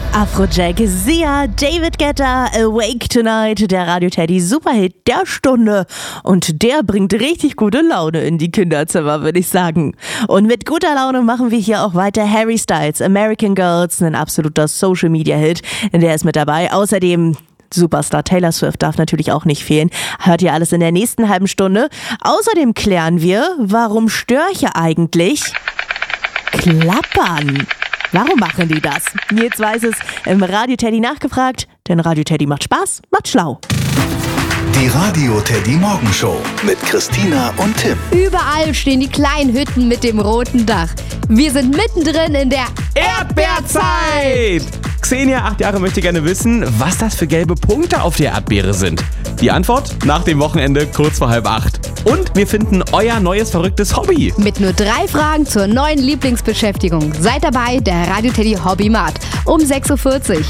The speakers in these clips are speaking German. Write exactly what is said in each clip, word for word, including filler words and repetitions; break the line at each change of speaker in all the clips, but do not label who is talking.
Afrojack, Sia, David Guetta, Awake Tonight, der Radio Teddy Superhit der Stunde. Und der bringt richtig gute Laune in die Kinderzimmer, würde ich sagen. Und mit guter Laune machen wir hier auch weiter. Harry Styles, American Girls, ein absoluter Social-Media-Hit. Der ist mit dabei. Außerdem Superstar Taylor Swift darf natürlich auch nicht fehlen. Hört ihr alles in der nächsten halben Stunde. Außerdem klären wir, warum Störche eigentlich klappern. Warum machen die das? Jetzt weiß es im Radio Teddy nachgefragt, denn Radio Teddy macht Spaß, macht schlau.
Die Radio Teddy Morgenshow mit Christina und Tim.
Überall stehen die kleinen Hütten mit dem roten Dach. Wir sind mittendrin in der
Erdbeerzeit! Xenia, acht Jahre, möchte gerne wissen, was das für gelbe Punkte auf der Erdbeere sind. Die Antwort nach dem Wochenende kurz vor halb acht. Und wir finden euer neues verrücktes Hobby.
Mit nur drei Fragen zur neuen Lieblingsbeschäftigung. Seid dabei, der Radio Teddy Hobbymarkt um sechs Uhr vierzig.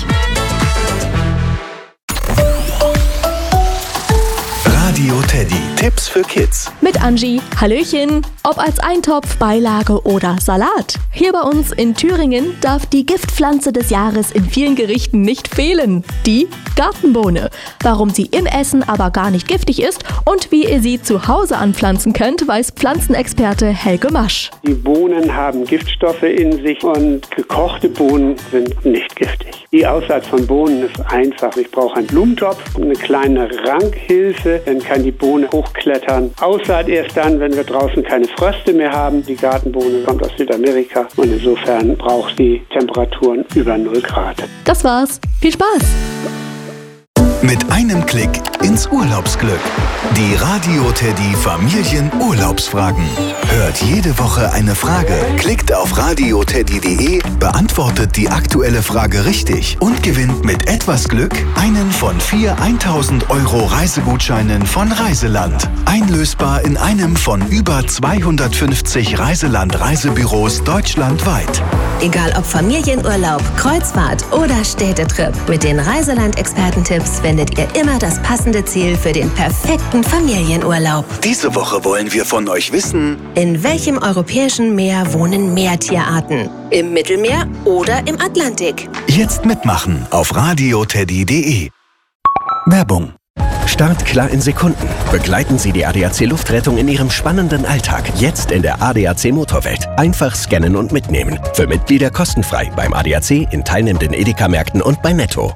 Radio Teddy. Tipps für Kids.
Mit Angie. Hallöchen. Ob als Eintopf, Beilage oder Salat. Hier bei uns in Thüringen darf die Giftpflanze des Jahres in vielen Gerichten nicht fehlen. Die Gartenbohne. Warum sie im Essen aber gar nicht giftig ist und wie ihr sie zu Hause anpflanzen könnt, weiß Pflanzenexperte Helge Masch.
Die Bohnen haben Giftstoffe in sich und gekochte Bohnen sind nicht giftig. Die Aussaat von Bohnen ist einfach. Ich brauche einen Blumentopf, eine kleine Rankhilfe, dann kann die Bohne hochklettern. Aussaat erst dann, wenn wir draußen keine Fröste mehr haben. Die Gartenbohne kommt aus Südamerika und insofern braucht sie Temperaturen über null Grad.
Das war's. Viel Spaß!
Mit einem Klick ins Urlaubsglück. Die Radio Teddy Familienurlaubsfragen. Hört jede Woche eine Frage, klickt auf radio teddy punkt de, beantwortet die aktuelle Frage richtig und gewinnt mit etwas Glück einen von vier tausend Euro Reisegutscheinen von Reiseland. Einlösbar in einem von über zweihundertfünfzig Reiseland-Reisebüros deutschlandweit.
Egal ob Familienurlaub, Kreuzfahrt oder Städtetrip, mit den Reiseland-Expertentipps findet ihr immer das passende Ziel für den perfekten Familienurlaub.
Diese Woche wollen wir von euch wissen,
in welchem europäischen Meer wohnen Meertierarten? Im Mittelmeer oder im Atlantik?
Jetzt mitmachen auf radio teddy punkt de. Werbung.
Startklar in Sekunden. Begleiten Sie die A D A C Luftrettung in Ihrem spannenden Alltag. Jetzt in der A D A C Motorwelt. Einfach scannen und mitnehmen. Für Mitglieder kostenfrei beim A D A C, in teilnehmenden Edeka-Märkten und bei Netto.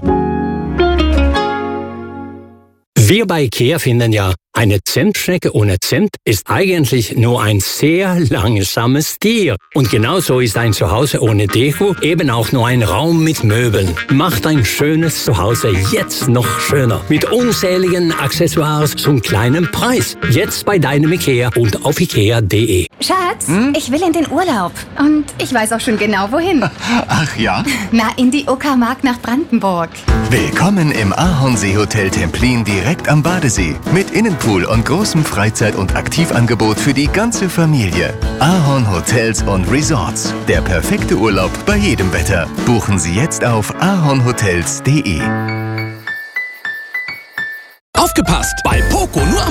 Wir bei IKEA finden ja, eine Zimtschnecke ohne Zimt ist eigentlich nur ein sehr langsames Tier. Und genauso ist ein Zuhause ohne Deko eben auch nur ein Raum mit Möbeln. Macht ein schönes Zuhause jetzt noch schöner. Mit unzähligen Accessoires zum kleinen Preis. Jetzt bei deinem IKEA und auf ikea punkt de.
Schatz, hm? ich will in den Urlaub. Und ich weiß auch schon genau, wohin.
Ach ja?
Na, in die Uckermark nach Brandenburg.
Willkommen im Ahornsee-Hotel Templin direkt am Badesee. Mit Innenpool und großem Freizeit- und Aktivangebot für die ganze Familie. Ahorn Hotels und Resorts. Der perfekte Urlaub bei jedem Wetter. Buchen Sie jetzt auf ahornhotels punkt de.
Aufgepasst! Bei Poco nur am